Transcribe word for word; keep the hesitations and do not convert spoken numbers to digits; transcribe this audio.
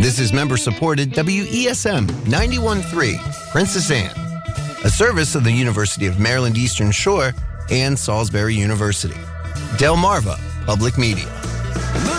This is member-supported W E S M ninety-one point three, Princess Anne, a service of the University of Maryland Eastern Shore and Salisbury University. Delmarva Public Media.